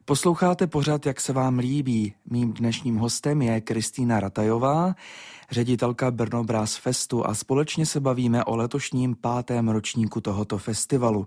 Posloucháte pořad Jak se vám líbí. Mým dnešním hostem je Kristýna Ratajová, ředitelka Brno Brass Festu a společně se bavíme o letošním 5. ročníku tohoto festivalu.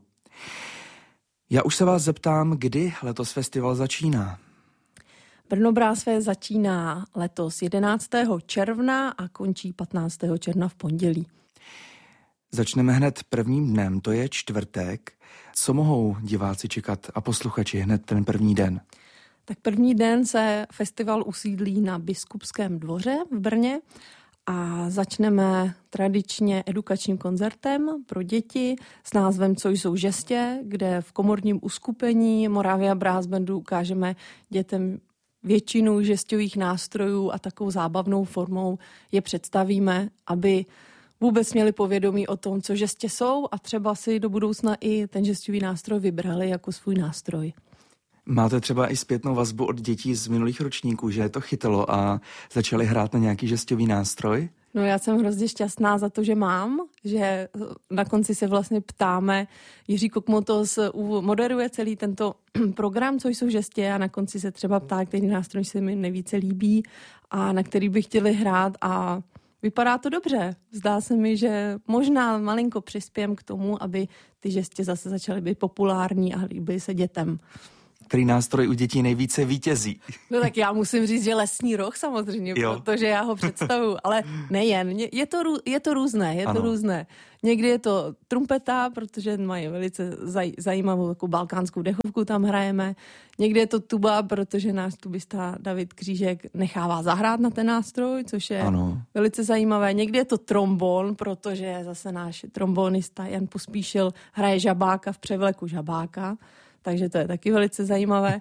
Já už se vás zeptám, kdy letos festival začíná? Brno Brass Fest začíná letos 11. června a končí 15. června v pondělí. Začneme hned prvním dnem, to je čtvrtek. Co mohou diváci čekat a posluchači hned ten první den? Tak první den se festival usídlí na Biskupském dvoře v Brně a začneme tradičně edukačním koncertem pro děti s názvem Co jsou žestě, kde v komorním uskupení Moravia Brass Bandu ukážeme dětem většinu žestových nástrojů a takovou zábavnou formou je představíme, aby vůbec měli povědomí o tom, co žestě jsou a třeba si do budoucna i ten žestový nástroj vybrali jako svůj nástroj. Máte třeba i zpětnou vazbu od dětí z minulých ročníků, že to chytilo a začali hrát na nějaký žestový nástroj? No já jsem hrozně šťastná za to, že mám, že na konci se vlastně ptáme, Jiří Kokmotos moderuje celý tento program, co jsou žestě a na konci se třeba ptá, který nástroj se mi nejvíce líbí a na který by chtěli hrát a vypadá to dobře. Zdá se mi, že možná malinko přispějem k tomu, aby ty žestě zase začaly být populární a líbily se dětem. Který nástroj u dětí nejvíce vítězí? No tak já musím říct, že lesní roh samozřejmě, protože já ho představuju, ale nejen. Je to různé. Někdy je to trumpeta, protože mají velice zajímavou takovou balkánskou dechovku, tam hrajeme. Někdy je to tuba, protože náš tubista David Křížek nechává zahrát na ten nástroj, což je velice zajímavé. Někdy je to trombon, protože zase náš trombonista Jan Pospíšil hraje žabáka v převleku žabáka. Takže to je taky velice zajímavé.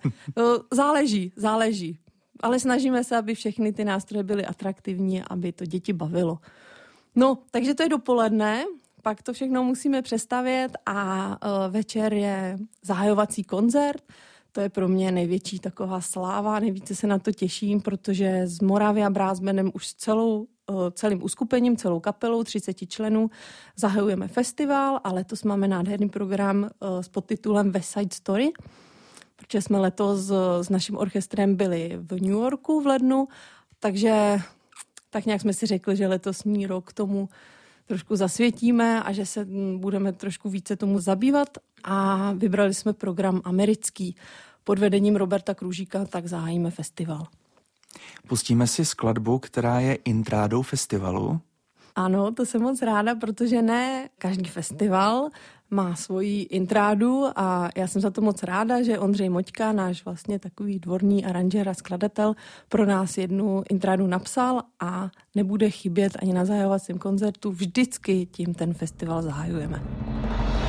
Záleží. Ale snažíme se, aby všechny ty nástroje byly atraktivní, aby to děti bavilo. No, takže to je dopoledne, pak to všechno musíme přestavět a večer je zahajovací koncert. To je pro mě největší taková sláva, nejvíce se na to těším, protože s Moravia Brass Bandem už celým uskupením, celou kapelou 30 členů zahajujeme festival a letos máme nádherný program s podtitulem West Side Story, protože jsme letos s naším orchestrem byli v New Yorku v lednu, takže tak nějak jsme si řekli, že letosní rok tomu trošku zasvětíme a že se budeme trošku více tomu zabývat a vybrali jsme program americký. Pod vedením Roberta Kružíka tak zahájíme festival. Pustíme si skladbu, která je intrádou festivalu. Ano, to jsem moc ráda, protože ne každý festival má svoji intrádu a já jsem za to moc ráda, že Ondřej Moťka, náš vlastně takový dvorní aranžér a skladatel, pro nás jednu intrádu napsal a nebude chybět ani na zahajovacím koncertu. Vždycky tím ten festival zahajujeme.